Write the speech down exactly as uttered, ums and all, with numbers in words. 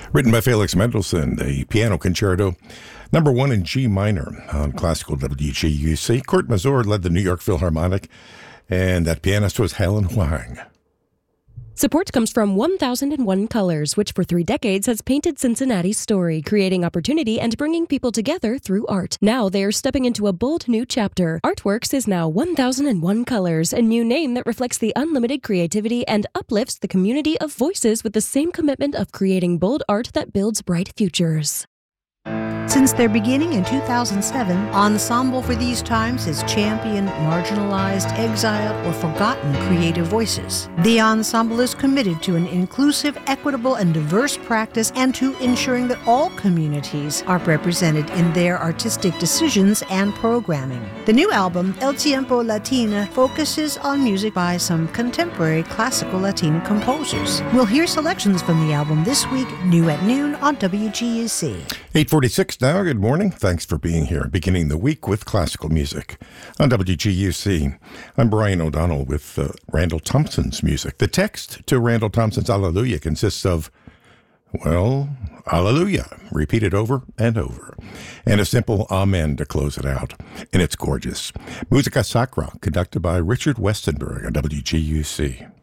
Written by Felix Mendelssohn, the piano concerto, number one in G minor on classical W G U C. Kurt Masur led the New York Philharmonic, and that pianist was Helen Huang. Support comes from one thousand one Colors, which for three decades has painted Cincinnati's story, creating opportunity and bringing people together through art. Now they are stepping into a bold new chapter. Artworks is now one thousand one Colors, a new name that reflects the unlimited creativity and uplifts the community of voices with the same commitment of creating bold art that builds bright futures. Since their beginning in two thousand seven, Ensemble for These Times has championed marginalized, exiled, or forgotten creative voices. The Ensemble is committed to an inclusive, equitable, and diverse practice and to ensuring that all communities are represented in their artistic decisions and programming. The new album, El Tiempo Latina, focuses on music by some contemporary classical Latin composers. We'll hear selections from the album this week, new at noon on W G U C. eight forty-six now. Good morning. Thanks for being here, beginning the week with classical music on W G U C. I'm Brian O'Donnell with uh, Randall Thompson's music. The text to Randall Thompson's Alleluia consists of, well, Alleluia, repeated over and over, and a simple Amen to close it out. And it's gorgeous. Musica Sacra, conducted by Richard Westenberg on W G U C.